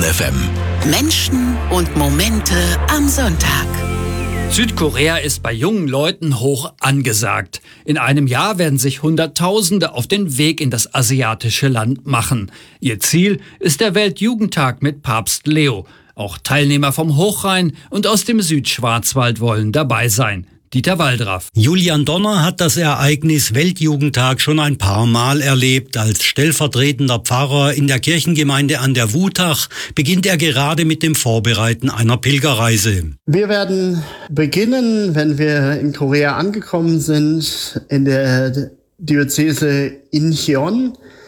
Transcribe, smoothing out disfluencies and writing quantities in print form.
Baden FM. Menschen und Momente am Sonntag. Südkorea ist bei jungen Leuten hoch angesagt. In einem Jahr werden sich Hunderttausende auf den Weg in das asiatische Land machen. Ihr Ziel ist der Weltjugendtag mit Papst Leo. Auch Teilnehmer vom Hochrhein und aus dem Südschwarzwald wollen dabei sein. Dieter Waldraff. Julian Donner hat das Ereignis Weltjugendtag schon ein paar Mal erlebt. Als stellvertretender Pfarrer in der Kirchengemeinde an der Wutach beginnt er gerade mit dem Vorbereiten einer Pilgerreise. Wir werden beginnen, wenn wir in Korea angekommen sind, in der Diözese Incheon.